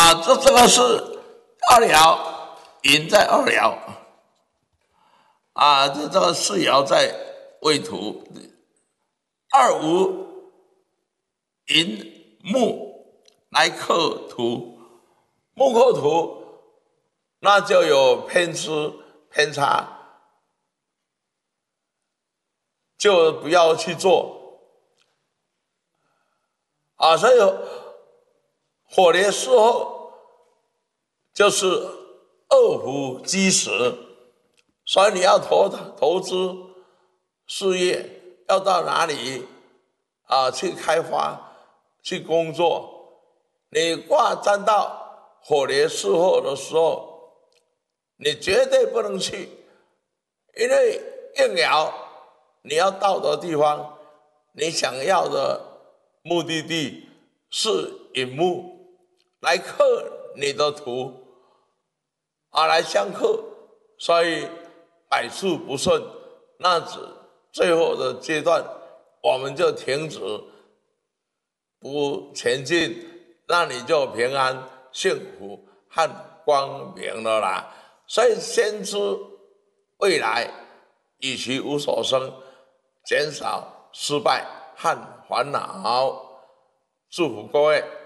这个是二爻，寅在二爻这个四爻在未土，二五寅木来克土，木克土，那就有偏失偏差，就不要去做所以火连四后就是二虎基石，所以你要投资事业，要到哪里去开发去工作，你卦占到火连四后的时候，你绝对不能去，因为应爻你要到的地方，你想要的目的地是寅木来克你的土来相克，所以百事不顺，那最后的阶段我们就停止不前进，那你就平安幸福和光明了啦。所以先知未来以其无所生，减少失败和烦恼。祝福各位。